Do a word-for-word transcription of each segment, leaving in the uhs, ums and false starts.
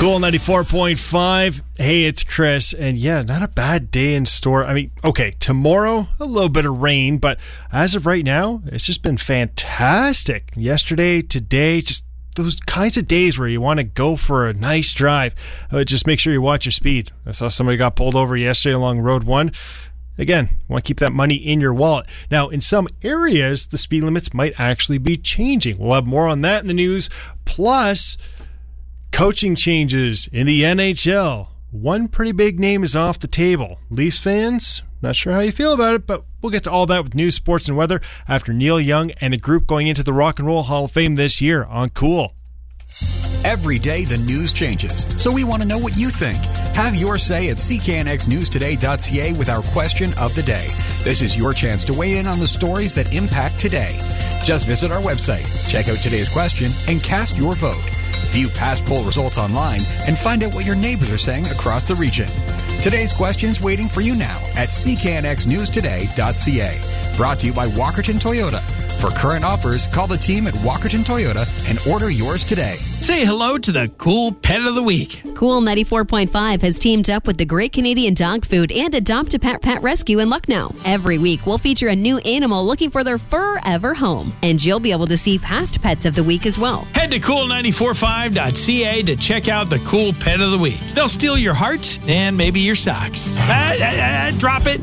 Cool ninety-four point five. Hey, it's Chris. And yeah, not a bad day in store. I mean, okay, tomorrow, a little bit of rain, but as of right now, it's just been fantastic. Yesterday, today, just those kinds of days where you want to go for a nice drive. Uh, just make sure you watch your speed. I saw somebody got pulled over yesterday along Road one. Again, you want to keep that money in your wallet. Now, in some areas, the speed limits might actually be changing. We'll have more on that in the news. Plus, coaching changes in the N H L. One pretty big name is off the table. Leafs fans, not sure how you feel about it, but we'll get to all that with news, sports, and weather after Neil Young and a group going into the Rock and Roll Hall of Fame this year on Cool. Every day the news changes, so we want to know what you think. Have your say at c k n x news today dot c a with our question of the day. This is your chance to weigh in on the stories that impact today. Just visit our website, check out today's question, and cast your vote. View past poll results online and find out what your neighbors are saying across the region. Today's question is waiting for you now at c k n x news today dot c a. Brought to you by Walkerton Toyota. For current offers, call the team at Walkerton Toyota and order yours today. Say hello to the Cool Pet of the Week. Cool ninety-four point five has teamed up with the Great Canadian Dog Food and Adopt a Pet Pet Rescue in Lucknow. Every week, we'll feature a new animal looking for their forever home. And you'll be able to see past pets of the week as well. Head to cool nine four five dot c a to check out the Cool Pet of the Week. They'll steal your heart and maybe your socks. Ah, ah, ah, drop it.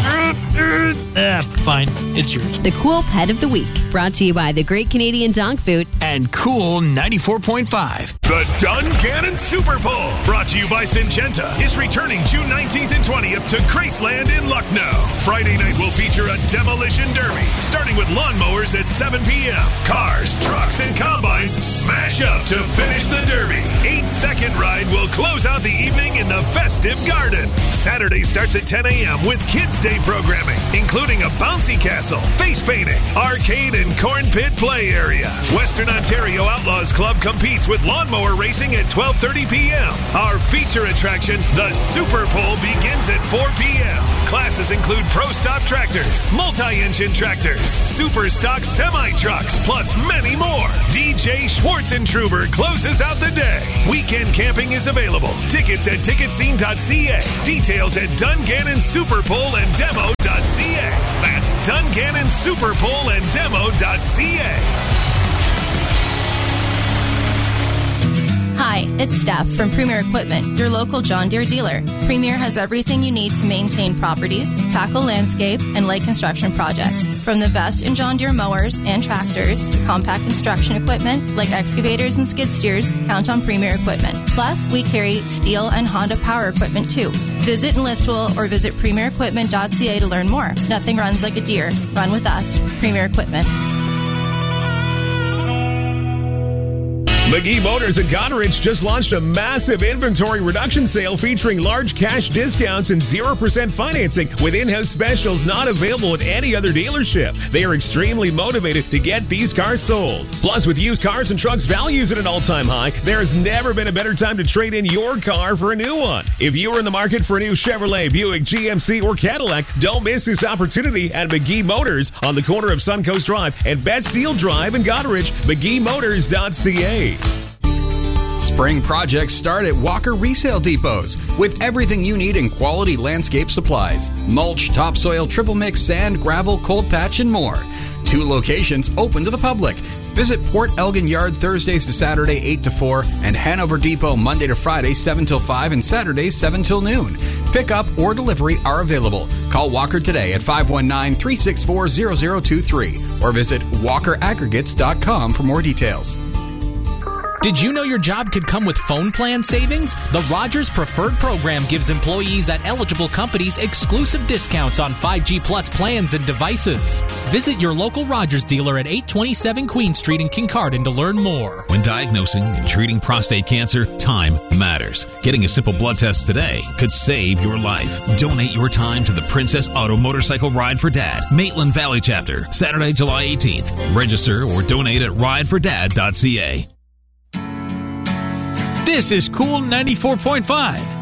Ah, fine, it's yours. The Cool Pet of the Week, brought to you by the Great Canadian Dog Food and Cool ninety-four point five. The Dungannon Super Bowl, brought to you by Syngenta, is returning June nineteenth and twentieth to Graceland in Lucknow. Friday night will feature a demolition derby, starting with lawnmowers at seven p.m. Cars, trucks, and combines smash up to finish the derby. Eight-second ride will close out the evening in the festive garden. Saturday starts at ten a.m. with Kids Day programming, including a bouncy castle, face painting, arcade, and corn pit play area. Western Ontario Outlaws Club competes with lawnmower racing at twelve thirty p.m. Our feature attraction, the Super Bowl, begins at four p.m. Classes include Pro Stop tractors, multi-engine tractors, Super Stock semi-trucks, plus many more. D J Schwartzentruber closes out the day. Weekend camping is available. Tickets at ticket scene dot c a. Details at Dungannon Super Bowl and Demo dot c a. That's Dungannon Super Bowl and Demo dot c a. Hi, it's Steph from Premier Equipment, your local John Deere dealer. Premier has everything you need to maintain properties, tackle landscape, and light construction projects. From the best in John Deere mowers and tractors to compact construction equipment like excavators and skid steers, count on Premier Equipment. Plus, we carry Steel and Honda power equipment too. Visit Enlistwell or visit premier equipment dot c a to learn more. Nothing runs like a Deere. Run with us. Premier Equipment. McGee Motors at Goderich just launched a massive inventory reduction sale featuring large cash discounts and zero percent financing with in-house specials not available at any other dealership. They are extremely motivated to get these cars sold. Plus, with used cars and trucks values at an all-time high, there has never been a better time to trade in your car for a new one. If you are in the market for a new Chevrolet, Buick, G M C, or Cadillac, don't miss this opportunity at McGee Motors on the corner of Suncoast Drive and Bastille Drive in Goderich, McGee Motors dot c a. Spring projects start at Walker Resale Depots with everything you need in quality landscape supplies. Mulch, topsoil, triple mix, sand, gravel, cold patch, and more. Two locations open to the public. Visit Port Elgin Yard Thursdays to Saturday eight to four and Hanover Depot Monday to Friday seven till five and Saturdays seven till noon. Pickup or delivery are available. Call Walker today at five one nine, three six four, zero zero two three or visit walker aggregates dot com for more details. Did you know your job could come with phone plan savings? The Rogers Preferred Program gives employees at eligible companies exclusive discounts on five G Plus plans and devices. Visit your local Rogers dealer at eight twenty-seven Queen Street in Kincardine to learn more. When diagnosing and treating prostate cancer, time matters. Getting a simple blood test today could save your life. Donate your time to the Princess Auto Motorcycle Ride for Dad, Maitland Valley Chapter, Saturday, July eighteenth. Register or donate at ride for dad dot c a. This is Cool ninety-four point five.